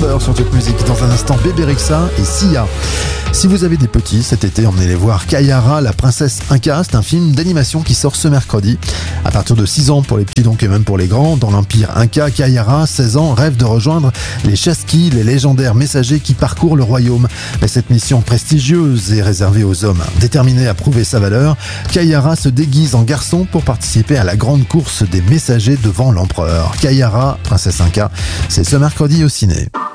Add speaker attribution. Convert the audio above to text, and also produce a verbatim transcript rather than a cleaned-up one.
Speaker 1: Slumber sur Top Music. Dans un instant, Bébé Rexha et Sia. Si vous avez des petits cet été, emmenez-les voir Kayara, la princesse Inca. C'est un film d'animation qui sort ce mercredi. À partir de six ans pour les petits donc et même pour les grands, dans l'Empire Inca, Kayara, seize ans, rêve de rejoindre les Chasqui, les légendaires messagers qui parcourent le royaume. Mais cette mission prestigieuse est réservée aux hommes. Déterminés à prouver sa valeur, Kayara se déguise en garçon pour participer à la grande course des messagers devant l'empereur. Kayara, princesse Inca, c'est ce mercredi au ciné.